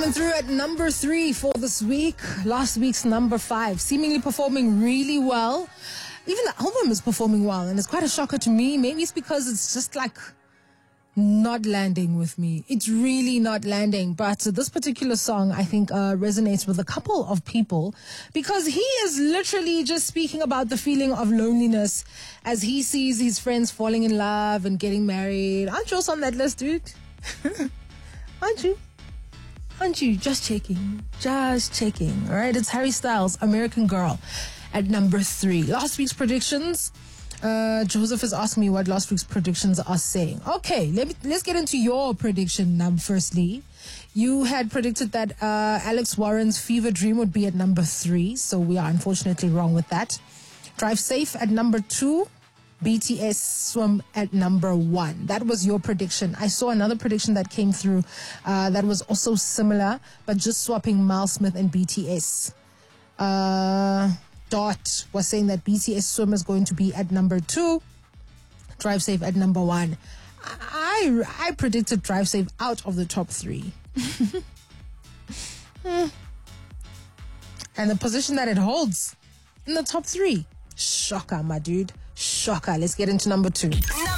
Coming through at number 3 for this week. Last week's number 5. Seemingly performing really well. Even the album is performing well, and it's quite a shocker to me. Maybe it's because it's just like not landing with me. It's really not landing. But this particular song, I think, resonates with a couple of people because he is literally just speaking about the feeling of loneliness as he sees his friends falling in love and getting married. Aren't you also on that list, dude? Aren't you? Aren't you? Just checking. Just checking. All right. It's Harry Styles, American Girl, at number 3. Last week's predictions. Joseph is asking me what last week's predictions are saying. Okay, let's get into your prediction. Firstly, you had predicted that Alex Warren's Fever Dream would be at number 3, so we are unfortunately wrong with that. Drive Safe at number 2, BTS Swim at number 1. That was your prediction. I saw another prediction that came through that was also similar, but just swapping Miles Smith and BTS. Dot was saying that BTS Swim is going to be at number 2, Drive Safe at number 1. I predicted Drive Safe out of the top 3. And the position that it holds in the top 3. Shocker, my dude. Shocker. Let's get into number 2.